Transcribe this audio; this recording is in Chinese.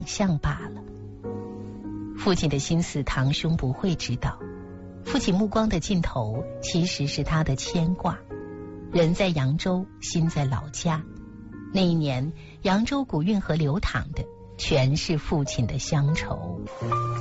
象罢了。父亲的心思堂兄不会知道，父亲目光的尽头其实是他的牵挂。人在扬州，心在老家。那一年扬州古运河流淌的全是父亲的乡愁。